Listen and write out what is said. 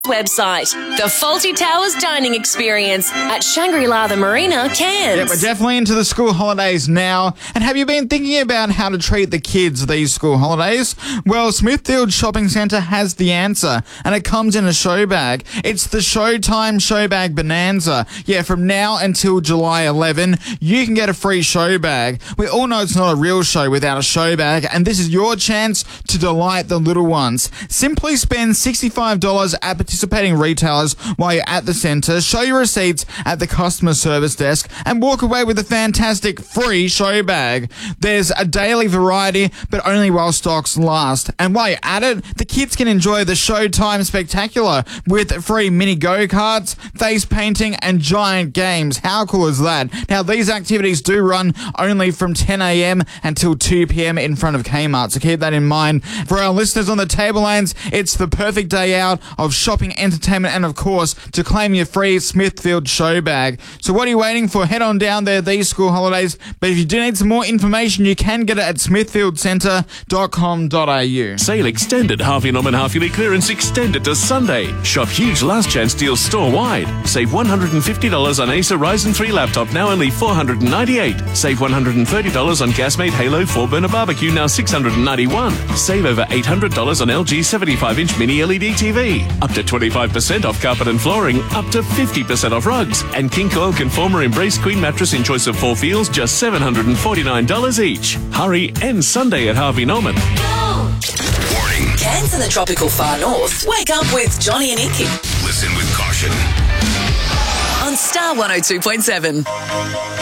website. The Faulty Towers Dining Experience at Shangri-La the Marina, Cairns. Yeah, we're definitely into the school holidays now. And have you been thinking about how to treat the kids these school holidays? Well, Smithfield Shopping Centre has the answer, and it comes in a show bag. It's the Showtime Show Bag Bonanza. Yeah, from now until July 11, you can get a free show bag. We all know it's not a real show without a show bag, and this is your chance to delight the little ones. Simply spend $65 at participating retailers while you're at the centre, show your receipts at the customer service desk, and walk away with a fantastic free show bag. There's a daily variety, but only while stocks last. And while you're at it, the kids can enjoy the Showtime Spectacular with free mini go-karts, face painting, and giant games. How cool is that? Now, these activities do run only from 10 a.m. until 2 p.m. in front of Kmart, so keep that in mind. For our listeners on the Tablelands, it's the perfect day out of shopping, entertainment, and of course, to claim your free Smithfield show bag. So what are you waiting for? Head on down there these school holidays. But if you do need some more information, you can get it at smithfieldcentre.com.au. Sale extended. Harvey Norman half-yearly clearance extended to Sunday. Shop huge last chance deals store-wide. Save $150 on Acer Ryzen 3 laptop, now only $498. Save $130 on Gasmate Halo 4-burner barbecue, now $691. Save over $800 on LG 75-inch mini LED TV. Up to 25% off carpet and flooring, up to 50% off rugs. And King Coil Conformer Embrace Queen mattress in choice of 4 feels, just $749 each. Hurry, end Sunday at Harvey Norman. Warning. Cairns and the tropical far north. Wake up with Johnny and Icky Listen with caution. on Star 102.7.